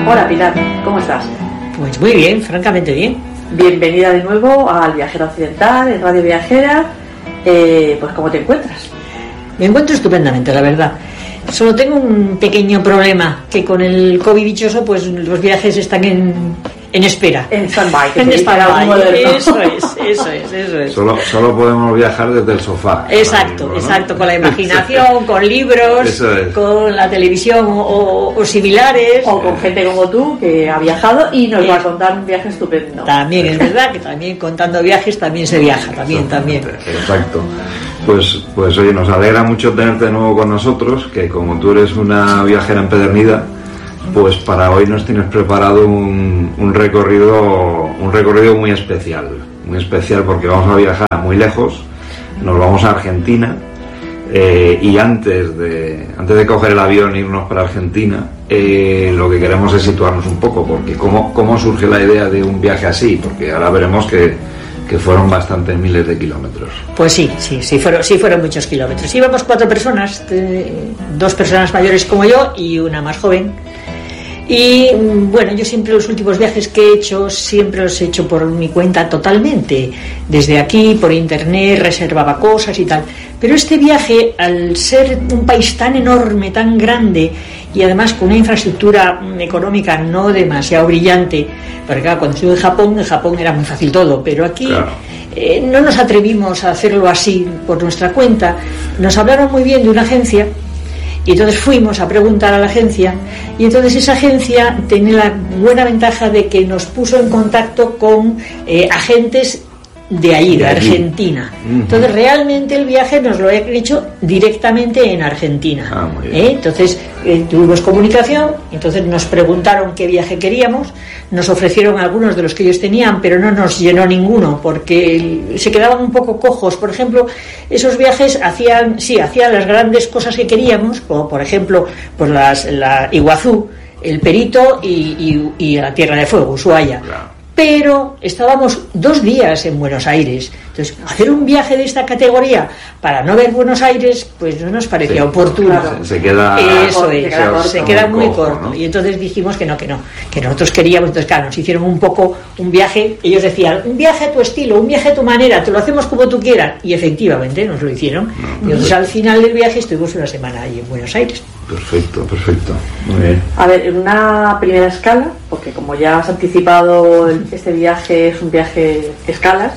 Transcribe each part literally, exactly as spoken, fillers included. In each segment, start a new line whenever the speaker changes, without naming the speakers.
Hola Pilar, ¿cómo estás?
Pues muy bien, francamente bien.
Bienvenida de nuevo al Viajero Occidental, en Radio Viajera. Eh, pues ¿cómo te encuentras?
Me encuentro estupendamente, la verdad. Solo tengo un pequeño problema, que con el COVID dichoso, pues los viajes están en, en espera.
En stand-by.
En stand-by, eso es, eso es, eso es.
Solo, solo podemos viajar desde el sofá.
Exacto, mismo, ¿no? Exacto, con la imaginación, con libros, con la televisión o, o similares.
O con gente como tú, que ha viajado y nos eh, va a contar un viaje estupendo.
También es verdad que también contando viajes también se viaja, también, también.
Exacto. Pues, pues oye, nos alegra mucho tenerte de nuevo con nosotros, que como tú eres una viajera empedernida, pues para hoy nos tienes preparado un, un recorrido un recorrido muy especial, muy especial porque vamos a viajar muy lejos, nos vamos a Argentina, eh, y antes de antes de coger el avión e irnos para Argentina, eh, lo que queremos es situarnos un poco, porque cómo, cómo surge la idea de un viaje así, porque ahora veremos que que fueron bastantes miles de kilómetros.
Pues sí, sí, sí fueron, sí fueron muchos kilómetros. Íbamos cuatro personas, eh, dos personas mayores como yo y una más joven. Y bueno, yo siempre los últimos viajes que he hecho, siempre los he hecho por mi cuenta totalmente. Desde aquí, por internet, reservaba cosas y tal. Pero este viaje, al ser un país tan enorme, tan grande, y además con una infraestructura económica no demasiado brillante, porque claro, cuando estuve en Japón, en Japón era muy fácil todo, pero aquí claro. eh, no nos atrevimos a hacerlo así por nuestra cuenta. Nos hablaron muy bien de una agencia, y entonces fuimos a preguntar a la agencia, y entonces esa agencia tenía la buena ventaja de que nos puso en contacto con eh, agentes de allí, de, de Argentina. Uh-huh. Entonces realmente el viaje nos lo he hecho directamente en Argentina.
Ah, muy bien.
¿Eh? Entonces eh, tuvimos comunicación, entonces nos preguntaron qué viaje queríamos, nos ofrecieron algunos de los que ellos tenían, pero no nos llenó ninguno porque se quedaban un poco cojos. Por ejemplo, esos viajes hacían, sí, hacían las grandes cosas que queríamos, como por ejemplo pues las, la Iguazú, el Perito y, y, y la Tierra de Fuego, Ushuaia. Claro. Pero estábamos dos días en Buenos Aires. Entonces, hacer un viaje de esta categoría para no ver Buenos Aires, pues no nos parecía sí, oportuno.
Se, se queda...
Eso es, se queda, corto, se queda muy
cojo,
corto.
¿no?
Y entonces dijimos que no, que no, que nosotros queríamos. Entonces, claro, nos hicieron un poco un viaje. Ellos decían, un viaje a tu estilo, un viaje a tu manera, te lo hacemos como tú quieras. Y efectivamente nos lo hicieron. No, y entonces, al final del viaje estuvimos una semana ahí en Buenos Aires.
Perfecto, perfecto. Muy bien.
A ver, en una primera escala, porque como ya has anticipado, este viaje es un viaje escalas,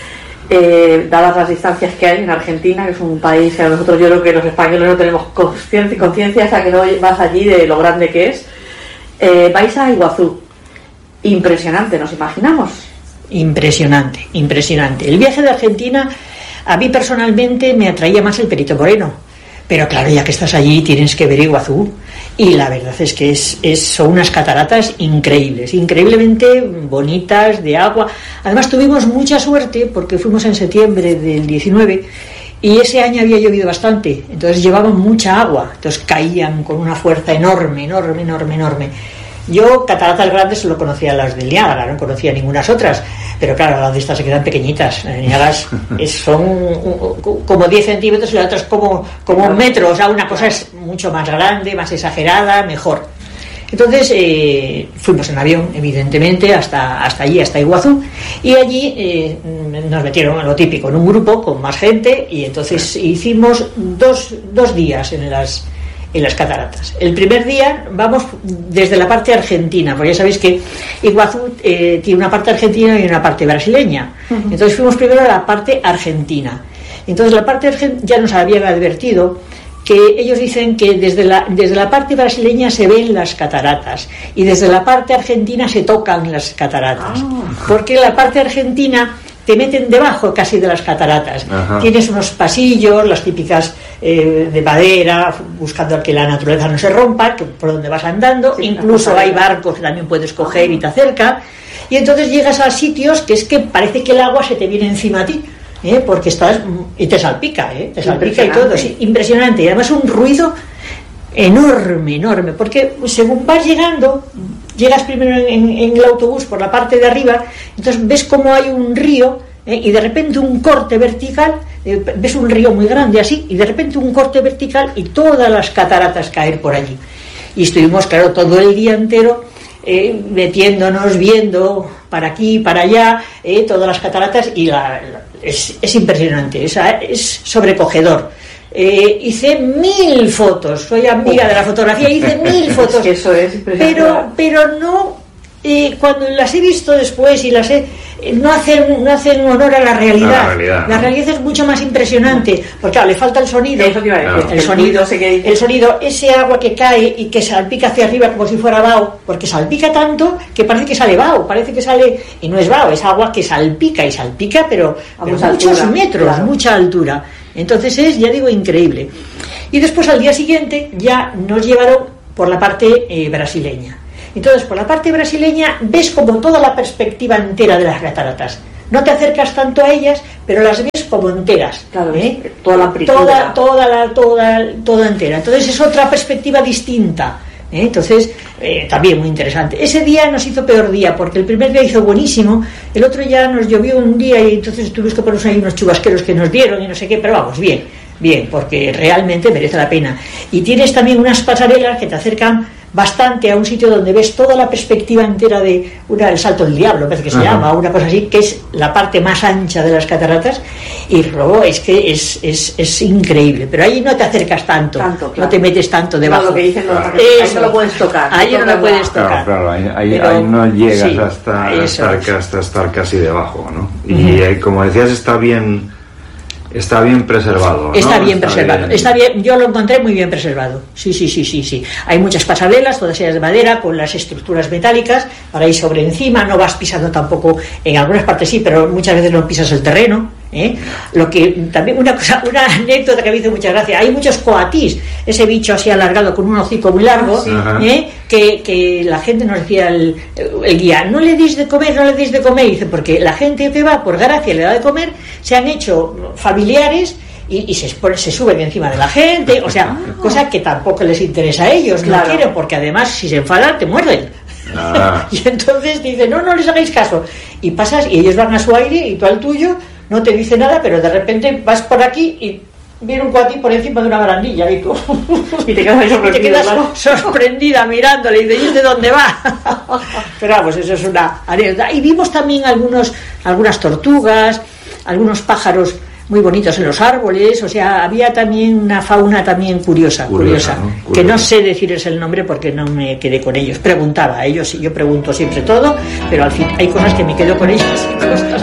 eh, dadas las distancias que hay en Argentina, que es un país que a nosotros, yo creo que los españoles no tenemos conciencia hasta que no vas allí de lo grande que es. Eh, vais a Iguazú. Impresionante, ¿nos imaginamos?
Impresionante, impresionante. El viaje de Argentina, a mí personalmente me atraía más el Perito Moreno. Pero claro, ya que estás allí tienes que ver Iguazú, y la verdad es que es, es, son unas cataratas increíbles, increíblemente bonitas, de agua. Además tuvimos mucha suerte porque fuimos en septiembre del diecinueve y ese año había llovido bastante, entonces llevaban mucha agua, entonces caían con una fuerza enorme, enorme, enorme, enorme. Yo cataratas grandes solo conocía las del Niágara, no conocía ninguna otras, pero claro, las de estas se quedan pequeñitas. En Niágara son como diez centímetros y las otras como, como un metro, o sea, una cosa es mucho más grande, más exagerada, mejor. Entonces eh, fuimos en avión, evidentemente, hasta, hasta allí, hasta Iguazú, y allí eh, nos metieron a lo típico, en un grupo con más gente, y entonces hicimos dos, dos días en las... en las cataratas. El primer día vamos desde la parte argentina, porque ya sabéis que Iguazú eh, tiene una parte argentina y una parte brasileña. Uh-huh. Entonces fuimos primero a la parte argentina. Entonces la parte argentina ya nos habían advertido que ellos dicen que desde la, desde la parte brasileña se ven las cataratas y desde la parte argentina se tocan las cataratas. Oh. Porque en la parte argentina te meten debajo casi de las cataratas. Ajá. Tienes unos pasillos, las típicas eh, de madera, buscando que la naturaleza no se rompa, que por donde vas andando, sí, incluso hay barcos que también puedes coger y te acerca, y entonces llegas a sitios que es que parece que el agua se te viene encima a ti, ¿eh? Porque estás y te salpica, ¿eh? Te salpica y todo, sí, impresionante, y además un ruido enorme, enorme, porque según vas llegando, llegas primero en, en el autobús por la parte de arriba, entonces ves como hay un río, ¿eh? Y de repente un corte vertical, eh, ves un río muy grande así, y de repente un corte vertical y todas las cataratas caer por allí. Y estuvimos, claro, todo el día entero eh, metiéndonos, viendo para aquí, para allá, eh, todas las cataratas, y la, la, es, es impresionante, es, es sobrecogedor. Eh, hice mil fotos, soy amiga de la fotografía, hice mil fotos.
Es que eso es impresionante.
Pero, pero no, eh, cuando las he visto después y las he, eh, no hacen, no hacen honor a la realidad.
A la realidad,
la
¿no?
realidad es mucho más impresionante, porque claro, le falta el sonido.
Eso te iba a decir,
el,
el
sonido,
no sé qué dice.
el sonido, ese agua que cae y que salpica hacia arriba como si fuera vaho, porque salpica tanto que parece que sale vaho, parece que sale, y no es vaho, es agua que salpica y salpica, pero
A
pero
mucha
muchos
altura,
metros,
claro.
mucha altura. Entonces es, ya digo, increíble. Y después al día siguiente ya nos llevaron por la parte eh, brasileña. Entonces por la parte brasileña ves como toda la perspectiva entera de las cataratas. No te acercas tanto a ellas, pero las ves como enteras.
Claro,
¿eh?
toda la amplitud.
Toda, toda, la, toda, toda entera. Entonces es otra perspectiva distinta. ¿eh? Entonces, eh, también muy interesante. Ese día nos hizo peor día, porque el primer día hizo buenísimo, el otro ya nos llovió un día y entonces tuvimos que ponernos ahí unos chubasqueros que nos dieron y no sé qué, pero vamos, bien, bien, porque realmente merece la pena. Y tienes también unas pasarelas que te acercan bastante a un sitio donde ves toda la perspectiva entera de una, el Salto del Diablo, parece que se
Ajá.
llama, una cosa así, que es la parte más ancha de las cataratas, y luego es que es, es, es increíble, pero ahí no te acercas tanto,
Tanto, claro.
no te metes tanto debajo.
No, lo que dicen los
Claro.
ahí
Eso.
no lo puedes tocar.
Ahí no lo
tocas
puedes
la-
tocar.
Claro, claro, ahí, ahí,
Pero,
ahí no llegas
sí,
hasta,
eso
estar,
es.
hasta estar casi debajo, ¿no? Y
Ujú.
eh, como decías, está bien, está bien preservado, ¿no?
Está bien preservado,
bien.
está bien, yo lo encontré muy bien preservado. Sí, sí, sí, sí, sí. Hay muchas pasarelas, todas ellas de madera, con las estructuras metálicas, para ir sobre encima, no vas pisando tampoco, en algunas partes sí, pero muchas veces no pisas el terreno. ¿eh? Lo que también una cosa, una anécdota que me hizo mucha gracia, hay muchos coatís, ese bicho así alargado con un hocico muy largo,
Sí.
¿eh? que, que la gente nos decía el, el guía, no le deis de comer, no le deis de comer, y dice, porque la gente que va por gracia le da de comer, se han hecho familiares y, y se, se suben encima de la gente, o sea, cosa que tampoco les interesa a ellos,
Claro.
no quieren, porque además si se enfadan te muerden.
Ah.
Y entonces dice, no, no les hagáis caso, y pasas y ellos van a su aire y tú al tuyo, no te dice nada, pero de repente vas por aquí y viene un coatí por encima de una barandilla y tú
Y te quedas ahí
y te
sorprendido,
quedas
claro.
sorprendida mirándole y dices, ¿de dónde va? Pero vamos, eso es una anécdota. Y vimos también algunos, algunas tortugas, algunos pájaros muy bonitos en los árboles, o sea, había también una fauna también curiosa, curiosa,
Curiosa, ¿no?
que
Curiosa.
no sé decirles el nombre porque no me quedé con ellos. Preguntaba a ellos, y yo pregunto siempre todo, pero al fin hay cosas que me quedo con ellos y cosas